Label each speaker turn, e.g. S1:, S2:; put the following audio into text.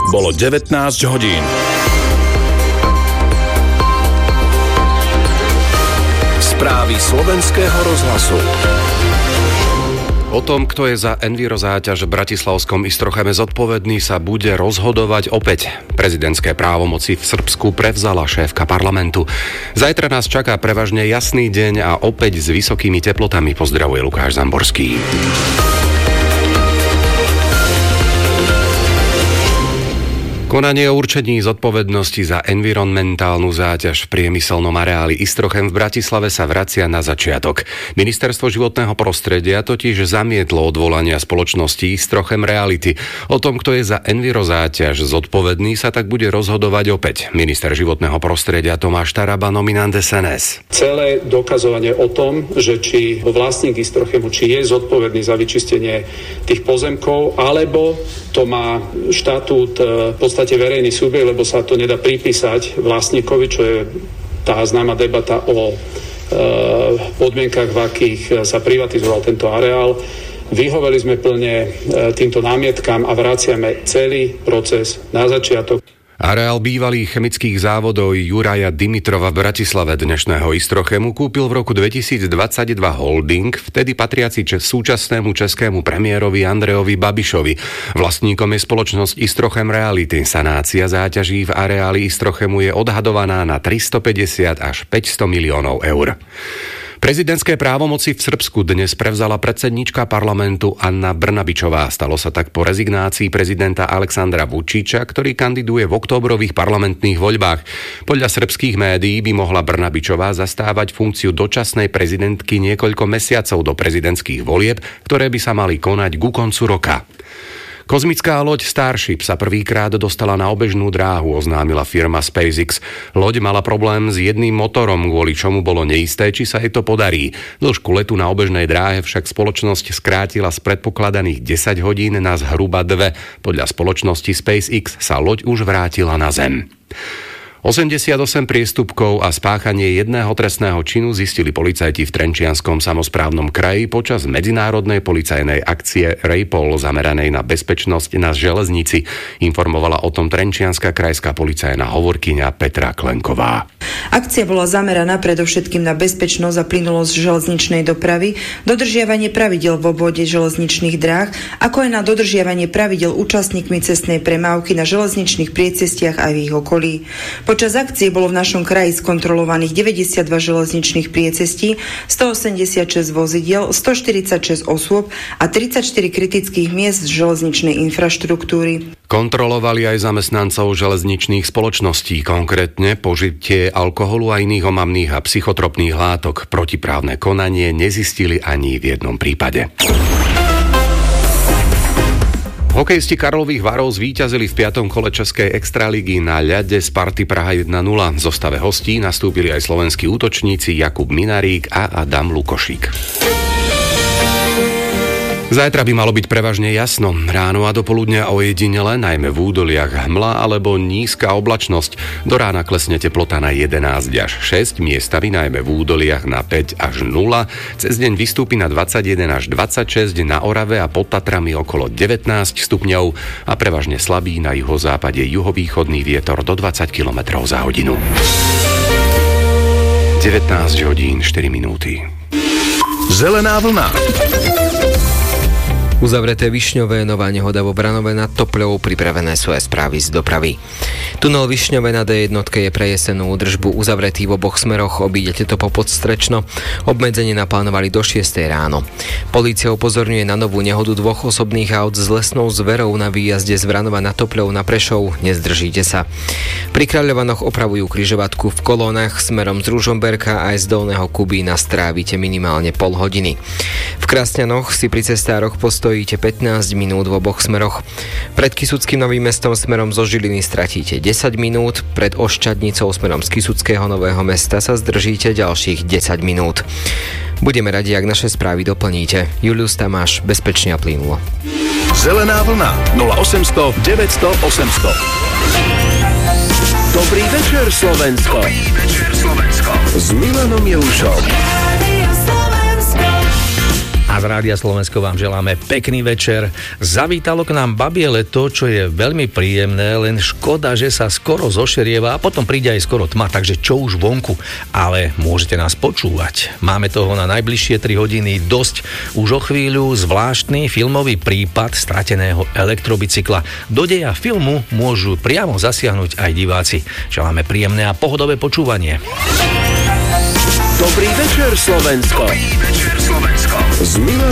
S1: Bolo 19 hodín. Správy slovenského rozhlasu.
S2: O tom, kto je za envirozáťaž v bratislavskom Istrocheme zodpovedný, sa bude rozhodovať opäť. Prezidentské právomoci v Srbsku prevzala šéfka parlamentu. Zajtra nás čaká prevažne jasný deň a opäť s vysokými teplotami. Pozdravuje Lukáš Zamborský. Konanie o určení zodpovednosti za environmentálnu záťaž v priemyselnom areáli Istrochem v Bratislave sa vracia na začiatok. Ministerstvo životného prostredia totiž zamietlo odvolania spoločnosti Istrochem Reality. O tom, kto je za envirozáťaž zodpovedný, sa tak bude rozhodovať opäť minister životného prostredia Tomáš Taraba, nominant SNS.
S3: Celé dokazovanie o tom, že či vlastník Istrochemu, či je zodpovedný za vyčistenie tých pozemkov, alebo to má štatút v podstate verejný subjekt, lebo sa to nedá pripísať vlastníkovi, čo je tá známa debata o podmienkach, v akých sa privatizoval tento areál. Vyhoveli sme plne týmto námietkam a vraciame celý proces na začiatok.
S2: Areál bývalých chemických závodov Juraja Dimitrova v Bratislave, dnešného Istrochemu, kúpil v roku 2022 holding, vtedy patriaci súčasnému českému premiérovi Andrejovi Babišovi. Vlastníkom je spoločnosť Istrochem Reality. Sanácia záťaží v areáli Istrochemu je odhadovaná na 350 až 500 miliónov eur. Prezidentské právomoci v Srbsku dnes prevzala predsedníčka parlamentu Anna Brnabičová. Stalo sa tak po rezignácii prezidenta Aleksandra Vučiča, ktorý kandiduje v októbrových parlamentných voľbách. Podľa srbských médií by mohla Brnabičová zastávať funkciu dočasnej prezidentky niekoľko mesiacov do prezidentských volieb, ktoré by sa mali konať ku koncu roka. Kozmická loď Starship sa prvýkrát dostala na obežnú dráhu, oznámila firma SpaceX. Loď mala problém s jedným motorom, kvôli čomu bolo neisté, či sa jej to podarí. Dĺžku letu na obežnej dráhe však spoločnosť skrátila z predpokladaných 10 hodín na zhruba 2. Podľa spoločnosti SpaceX sa loď už vrátila na Zem. 88 priestupkov a spáchanie jedného trestného činu zistili policajti v Trenčianskom samosprávnom kraji počas medzinárodnej policajnej akcie RAPOL zameranej na bezpečnosť na železnici. Informovala o tom Trenčianska krajská policajná hovorkyňa Petra Klenková.
S4: Akcia bola zameraná predovšetkým na bezpečnosť a plynulosť železničnej dopravy, dodržiavanie pravidiel v obvode železničných dráh, ako aj na dodržiavanie pravidiel účastníkmi cestnej premávky na železničných priecestiach a v ich okolí. Počas akcie bolo v našom kraji skontrolovaných 92 železničných priecestí, 186 vozidiel, 146 osôb a 34 kritických miest železničnej infraštruktúry.
S2: Kontrolovali aj zamestnancov železničných spoločností, konkrétne požitie alkoholu a iných omamných a psychotropných látok. Protiprávne konanie nezistili ani v jednom prípade. Hokejisti Karlových Varov zvíťazili v 5. kole Českej extraligy na ľade Sparty Praha 1-0. V zostave hostí nastúpili aj slovenskí útočníci Jakub Minarík a Adam Lukošík. Zajtra by malo byť prevažne jasno. Ráno a dopoludnia ojedinele, najmä v údoliach hmla alebo nízka oblačnosť. Do rána klesne teplota na 11 až 6, miestami najmä v údoliach na 5 až 0. Cez deň vystúpi na 21 až 26, na Orave a pod Tatrami okolo 19 stupňov a prevažne slabý na juhozápade juhovýchodný vietor do 20 km za hodinu. 19 hodín 4 minúty.
S1: Zelená vlna.
S5: Uzavreté Višňové, nová nehoda vo Branove nad Topľou, pripravené sú aj správy z dopravy. Tunel Višňové na D1 je pre jesennú údržbu uzavretý v oboch smeroch, obídete to po Podstrečno. Obmedzenie naplánovali do 6 ráno. Polícia upozorňuje na novú nehodu dvoch osobných aut s lesnou zverou na výjazde z Branova nad Topľou na Prešov. Nezdržíte sa. Pri Kráľovanoch opravujú križovatku v kolónach smerom z Ružomberka aj z Dolného Kubína strávite minimálne pol hodiny. V Krasňanoch si pri cestároch postojíte 15 minút v oboch smeroch. Pred Kysuckým Novým Mestom smerom zo Žiliny stratíte 10 minút, pred Oščadnicou smerom z Kysuckého Nového Mesta sa zdržíte ďalších 10 minút. Budeme radi, ak naše správy doplníte. Julius Tamáš, bezpečne a plynulo.
S1: Zelená vlna 0800 900 800. Dobrý večer, Slovensko. S Milanom Jelušom. A
S6: z Rádia Slovensko vám želáme pekný večer. Zavítalo k nám babie leto, čo je veľmi príjemné, len škoda, že sa skoro zošerieva a potom príde aj skoro tma, takže čo už vonku. Ale môžete nás počúvať. Máme toho na najbližšie 3 hodiny dosť. Už o chvíľu zvláštny filmový prípad strateného elektrobicykla. Do deja filmu môžu priamo zasiahnuť aj diváci. Želáme príjemné a pohodové počúvanie.
S1: Dobrý večer, Slovensko. Dobrý večer, Slovensko.